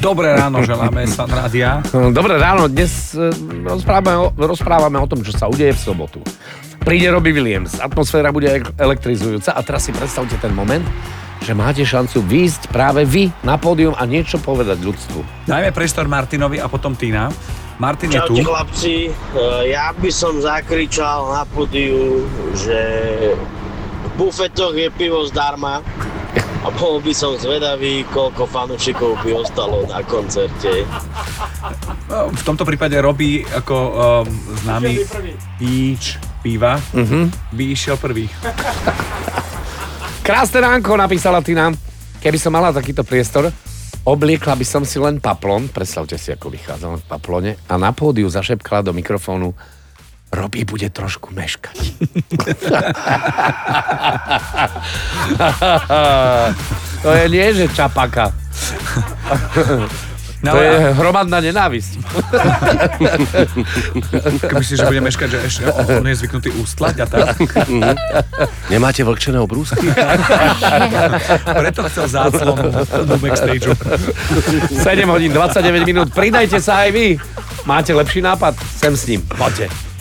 Dobré ráno želáme Fan Rádia. Dobré ráno, dnes rozprávame o tom, čo sa udeje v sobotu. Príde Robbie Williams, atmosféra bude elektrizujúca a teraz si predstavte ten moment, že máte šancu výjsť práve vy na pódium a niečo povedať ľudstvu. Dajme priestor Martinovi a potom Tina. Martin je tu. Čaute chlapci, ja by som zakričal na pódiu, že v bufetoch je pivo zdarma. A bol by som zvedavý, koľko fanúšikov by ostalo na koncerte. V tomto prípade Robbie ako známy píč piva by išiel prvý. Krásne ránko, napísala Tina. Keby som mala takýto priestor, obliekla by som si len paplon, predstavte si, ako vychádzam v paplone, a na pódiu zašepkala do mikrofónu: Robbie bude trošku meškať. To je nie, že čapaka. No, to je hromadná nenávisť. Myslíš, že bude meškať, že ešte on je zvyknutý ústlať a tak? Nemáte vlčené obrúsky? Preto chcel záclonu do backstageu. 7 hodín, 29 minút. Pridajte sa aj vy. Máte lepší nápad? Sem s ním. Poďte.